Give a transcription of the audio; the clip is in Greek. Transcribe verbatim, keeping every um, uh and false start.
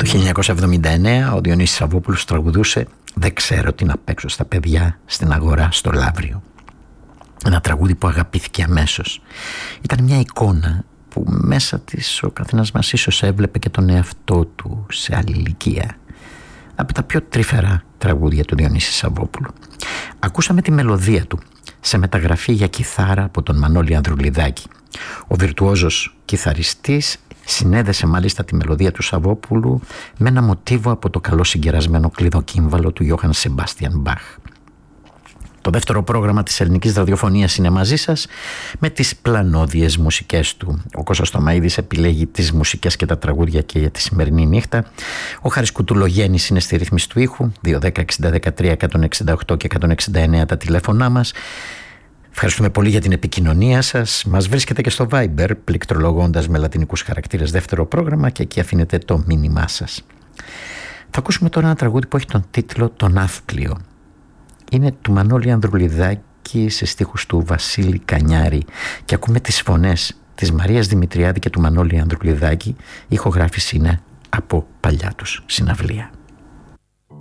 χίλια εννιακόσια εβδομήντα εννέα ο Διονύσης Σαββόπουλος τραγουδούσε «Δεν ξέρω τι να παίξω στα παιδιά στην αγορά στο Λαύριο». Ένα τραγούδι που αγαπήθηκε αμέσως. Ήταν μια εικόνα που μέσα της ο καθένας μας ίσως έβλεπε και τον εαυτό του σε άλλη ηλικία. Από τα πιο τρυφερά τραγούδια του Διονύση Σαββόπουλου. Ακούσαμε τη μελωδία του σε μεταγραφή για κιθάρα από τον Μανώλη Ανδρουλιδάκη. Ο βιρτουόζος κιθαριστής συνέδεσε μάλιστα τη μελωδία του Σαββόπουλου με ένα μοτίβο από το καλό συγκερασμένο κλειδοκύμβαλο του Γιώχαν Σεμπάστιαν Μπαχ. Το δεύτερο πρόγραμμα της ελληνικής ραδιοφωνίας είναι μαζί σας με τις πλανόδιες μουσικές του. Ο Κώστας Τωμαΐδης επιλέγει τις μουσικές και τα τραγούδια και για τη σημερινή νύχτα. Ο Χάρης Κουτουλογέννης είναι στη ρύθμιση του ήχου. δύο δέκα εξήντα δεκατρία εκατόν εξήντα οκτώ και εκατόν εξήντα εννέα τα τηλέφωνά μας. Ευχαριστούμε πολύ για την επικοινωνία σας. Μας βρίσκεται και στο Viber, πληκτρολογώντας με λατινικούς χαρακτήρες δεύτερο πρόγραμμα, και εκεί αφήνετε το μήνυμά σας. Θα ακούσουμε τώρα ένα τραγούδι που έχει τον τίτλο «Το Ναύπλιο». Είναι του Μανώλη Ανδρουλιδάκη σε στίχους του Βασίλη Κανιάρη και ακούμε τις φωνές της Μαρίας Δημητριάδη και του Μανώλη Ανδρουλιδάκη. Η ηχογράφηση είναι από παλιά τους συναυλία.